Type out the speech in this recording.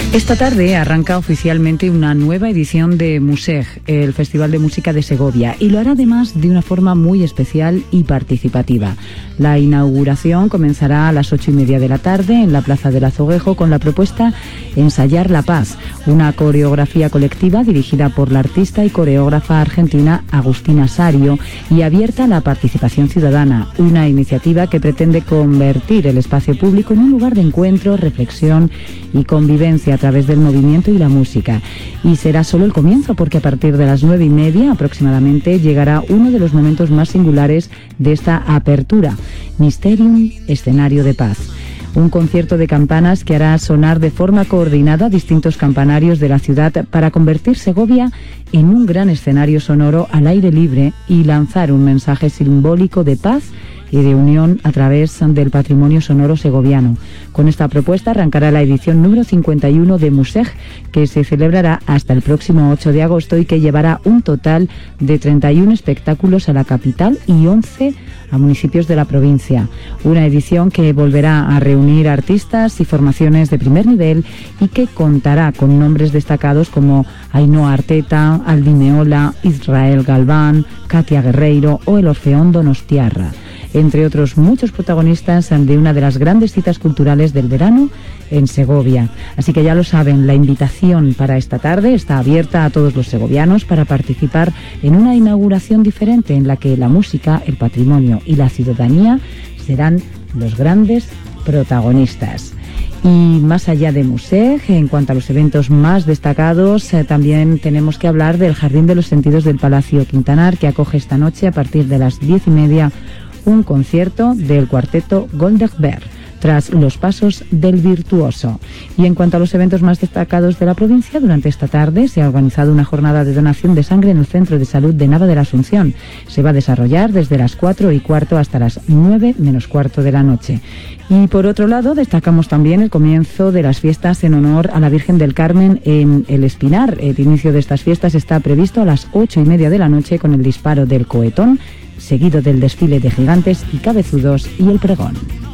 Esta tarde arranca oficialmente una nueva edición de Museg, el Festival de Música de Segovia, y lo hará además de una forma muy especial y participativa. La inauguración comenzará a las 8:30 de la tarde en la Plaza del Azoguejo con la propuesta Ensayar la Paz, una coreografía colectiva dirigida por la artista y coreógrafa argentina Agustina Sario y abierta a la participación ciudadana, una iniciativa que pretende convertir el espacio público en un lugar de encuentro, reflexión y convivencia a través del movimiento y la música. Y será solo el comienzo, porque a partir de las 9:30 aproximadamente llegará uno de los momentos más singulares de esta apertura, Mysterium, escenario de paz. Un concierto de campanas que hará sonar de forma coordinada distintos campanarios de la ciudad para convertir Segovia en un gran escenario sonoro al aire libre y lanzar un mensaje simbólico de paz y de unión a través del patrimonio sonoro segoviano. Con esta propuesta arrancará la edición número 51 de Museg, que se celebrará hasta el próximo 8 de agosto y que llevará un total de 31 espectáculos a la capital y 11 a municipios de la provincia. Una edición que volverá a reunir artistas y formaciones de primer nivel y que contará con nombres destacados como Ainhoa Arteta, Aldi Meola, Israel Galván, Katia Guerreiro o el Orfeón Donostiarra, entre otros muchos protagonistas de una de las grandes citas culturales del verano en Segovia. Así que ya lo saben, la invitación para esta tarde está abierta a todos los segovianos para participar en una inauguración diferente en la que la música, el patrimonio y la ciudadanía serán los grandes protagonistas. Y más allá de Museg, en cuanto a los eventos más destacados, también tenemos que hablar del Jardín de los Sentidos del Palacio Quintanar, que acoge esta noche a partir de las 10:30 un concierto del cuarteto Goldberg, tras los pasos del virtuoso. Y en cuanto a los eventos más destacados de la provincia, durante esta tarde se ha organizado una jornada de donación de sangre en el Centro de Salud de Nava de la Asunción. Se va a desarrollar desde las 4:15 hasta las 9:15 de la noche. Y por otro lado, destacamos también el comienzo de las fiestas en honor a la Virgen del Carmen en El Espinar. El inicio de estas fiestas está previsto a las 8:30 de la noche con el disparo del cohetón, seguido del desfile de gigantes y cabezudos y el pregón.